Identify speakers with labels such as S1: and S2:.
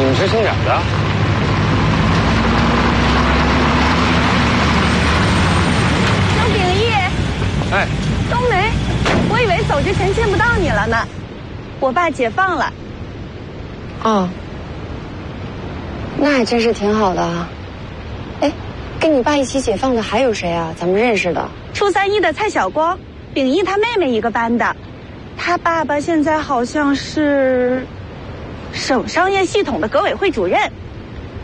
S1: 们是姓蒋的。
S2: 张秉义。
S1: 哎，
S2: 冬梅，我以为走之前见不到你了呢。我爸解放了。
S3: 哦，那还真是挺好的啊。哎，跟你爸一起解放的还有谁啊？咱们认识的？
S2: 初三一的蔡晓光，秉义他妹妹一个班的。他爸爸现在好像是省商业系统的革委会主任。